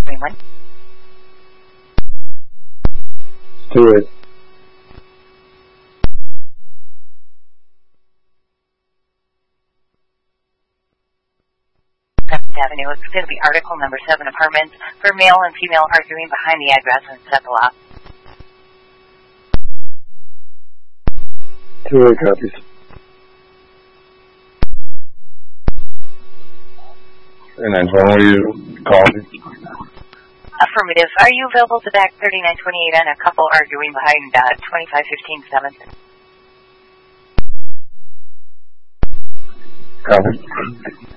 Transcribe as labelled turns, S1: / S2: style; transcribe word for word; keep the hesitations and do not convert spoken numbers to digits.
S1: twenty-one.
S2: Do it.
S1: seventh Avenue. It's going to be article number seven, apartments for male and female arguing behind the address and set the lot.
S2: Two-way copies. And then when will you call me?
S1: Affirmative. Are you available to back thirty-nine twenty-eight on a couple arguing behind uh, twenty-five fifteen seventh?
S2: Copy.